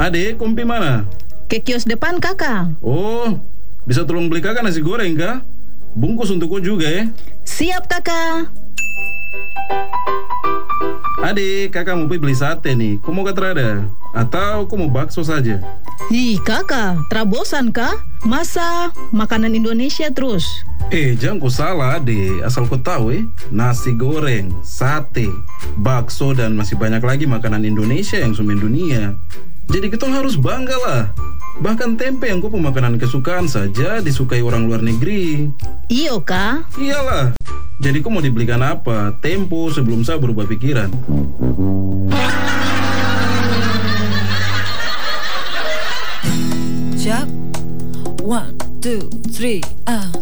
Adek, kompi mana? Ke kios depan, Kakak. Oh, bisa tolong beli kakak nasi goreng, Kak? Bungkus untuk kau juga ya. Siap, Kakak. Adik, kakak mau beli sate nih. Kau mau katrada? Atau kau mau bakso saja? Ih, Kakak, terabosan kah? Masa makanan Indonesia terus? Jangan kau salah, Adik. Asal kau tahu nasi goreng, sate, bakso, dan masih banyak lagi makanan Indonesia yang dunia. Jadi kita harus bangga lah. Bahkan tempe yang kau makanan kesukaan saja disukai orang luar negeri. Iyo, Kak? Iyalah. Jadi kau mau dibelikan apa? Tempo sebelum saya berubah pikiran. Siap. 1, 2, 3,